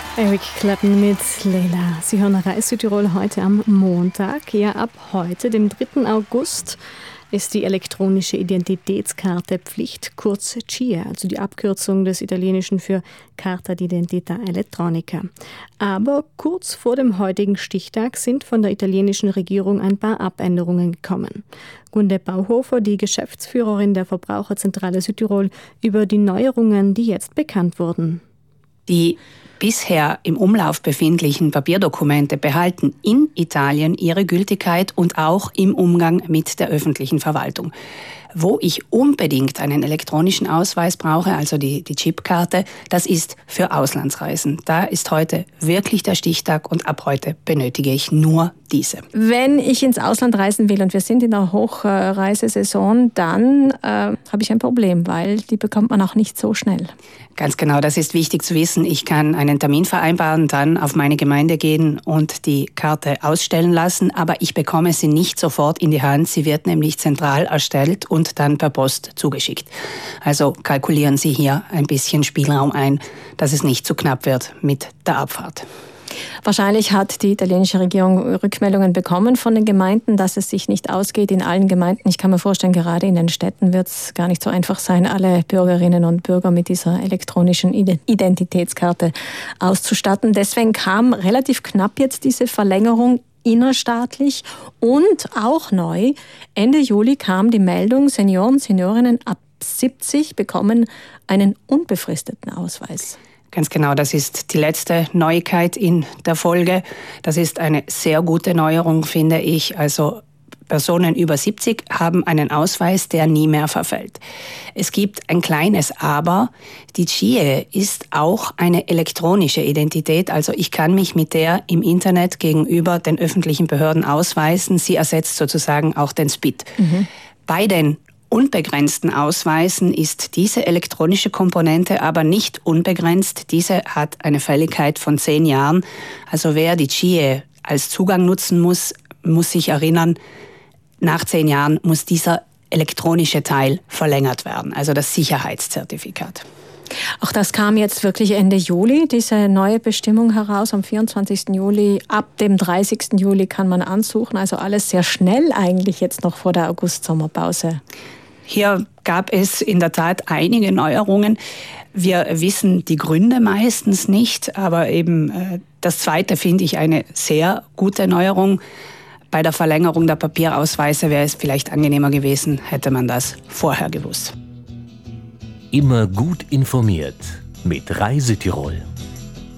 Eric Clapton mit Leila. Sie hören Reis Südtirol heute am Montag. Ja, ab heute, dem 3. August, ist die elektronische Identitätskarte Pflicht, kurz CIE, also die Abkürzung des Italienischen für Carta d'Identità Elettronica. Aber kurz vor dem heutigen Stichtag sind von der italienischen Regierung ein paar Abänderungen gekommen. Gunde Bauhofer, die Geschäftsführerin der Verbraucherzentrale Südtirol, über die Neuerungen, die jetzt bekannt wurden. Die bisher im Umlauf befindlichen Papierdokumente behalten in Italien ihre Gültigkeit und auch im Umgang mit der öffentlichen Verwaltung. Wo ich unbedingt einen elektronischen Ausweis brauche, also die Chipkarte, das ist für Auslandsreisen. Da ist heute wirklich der Stichtag und ab heute benötige ich nur diese. Wenn ich ins Ausland reisen will und wir sind in der Hochreisesaison, dann habe ich ein Problem, weil die bekommt man auch nicht so schnell. Ganz genau, das ist wichtig zu wissen. Ich kann einen Termin vereinbaren, dann auf meine Gemeinde gehen und die Karte ausstellen lassen, aber ich bekomme sie nicht sofort in die Hand. Sie wird nämlich zentral erstellt und dann per Post zugeschickt. Also kalkulieren Sie hier ein bisschen Spielraum ein, dass es nicht zu knapp wird mit der Abfahrt. Wahrscheinlich hat die italienische Regierung Rückmeldungen bekommen von den Gemeinden, dass es sich nicht ausgeht in allen Gemeinden. Ich kann mir vorstellen, gerade in den Städten wird es gar nicht so einfach sein, alle Bürgerinnen und Bürger mit dieser elektronischen Identitätskarte auszustatten. Deswegen kam relativ knapp jetzt diese Verlängerung innerstaatlich und auch neu. Ende Juli kam die Meldung, Senioren, Seniorinnen ab 70 bekommen einen unbefristeten Ausweis. Ganz genau, das ist die letzte Neuigkeit in der Folge. Das ist eine sehr gute Neuerung, finde ich. Also Personen über 70 haben einen Ausweis, der nie mehr verfällt. Es gibt ein kleines Aber. Die CIE ist auch eine elektronische Identität. Also ich kann mich mit der im Internet gegenüber den öffentlichen Behörden ausweisen. Sie ersetzt sozusagen auch den SPID. Bei den unbegrenzten Ausweisen ist diese elektronische Komponente aber nicht unbegrenzt. Diese hat eine Fälligkeit von 10 Jahren. Also wer die CIE als Zugang nutzen muss sich erinnern, nach 10 Jahren muss dieser elektronische Teil verlängert werden, also das Sicherheitszertifikat. Auch das kam jetzt wirklich Ende Juli, diese neue Bestimmung heraus, am 24. Juli. Ab dem 30. Juli kann man ansuchen, also alles sehr schnell eigentlich jetzt noch vor der August-Sommerpause. Hier gab es in der Tat einige Neuerungen. Wir wissen die Gründe meistens nicht, aber eben das Zweite finde ich eine sehr gute Neuerung. Bei der Verlängerung der Papierausweise wäre es vielleicht angenehmer gewesen, hätte man das vorher gewusst. Immer gut informiert mit Reis Südtirol.